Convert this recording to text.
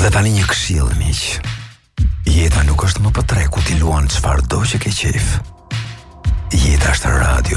Dhe tani një këshill, miq. Jeta nuk është më për tre ku ti luan çfarëdo që ke qejf. Jeta është radio.